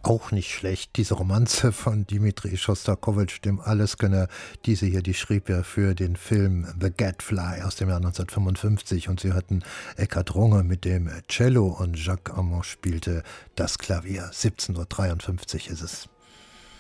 Auch nicht schlecht. Diese Romanze von Dimitri Schostakowitsch, dem Alleskönner, die schrieb er für den Film The Gadfly aus dem Jahr 1955 und sie hatten Eckhard Runge mit dem Cello und Jacques Amand spielte das Klavier. 17:53 Uhr ist es.